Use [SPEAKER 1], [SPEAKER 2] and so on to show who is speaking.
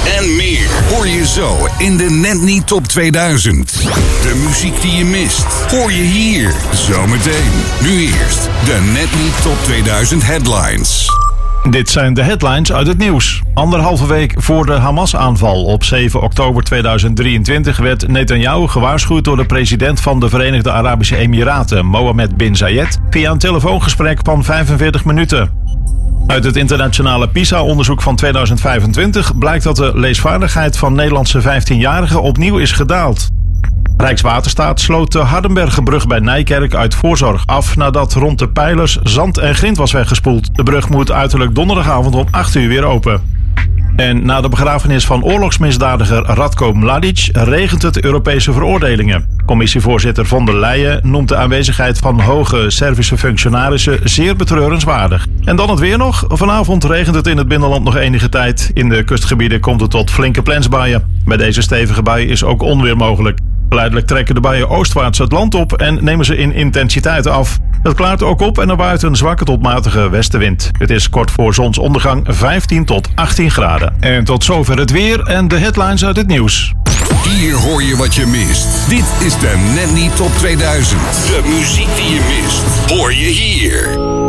[SPEAKER 1] en meer hoor je zo in de Net Niet Top 2000. De muziek die je mist hoor je hier zometeen. Nu eerst de Net Niet Top 2000 headlines.
[SPEAKER 2] Dit zijn de headlines uit het nieuws. 1,5 week voor de Hamas-aanval op 7 oktober 2023 werd Netanyahu gewaarschuwd door de president van de Verenigde Arabische Emiraten, Mohammed bin Zayed, via een telefoongesprek van 45 minuten. Uit het internationale PISA-onderzoek van 2025 blijkt dat de leesvaardigheid van Nederlandse 15-jarigen opnieuw is gedaald. Rijkswaterstaat sloot de Hardenbergenbrug bij Nijkerk uit voorzorg af nadat rond de pijlers zand en grind was weggespoeld. De brug moet uiterlijk donderdagavond om 8 uur weer open. En na de begrafenis van oorlogsmisdadiger Radko Mladic regent het Europese veroordelingen. Commissievoorzitter von der Leyen noemt de aanwezigheid van hoge Servische functionarissen zeer betreurenswaardig. En dan het weer nog. Vanavond regent het in het binnenland nog enige tijd. In de kustgebieden komt het tot flinke plensbuien. Bij deze stevige buien is ook onweer mogelijk. Geleidelijk trekken de buien oostwaarts het land op en nemen ze in intensiteit af. Het klaart ook op en er waait een zwakke tot matige westenwind. Het is kort voor zonsondergang 15 tot 18 graden. En tot zover het weer en de headlines uit het nieuws.
[SPEAKER 1] Hier hoor je wat je mist. Dit is de Net Niet Top 2000. De muziek die je mist hoor je hier.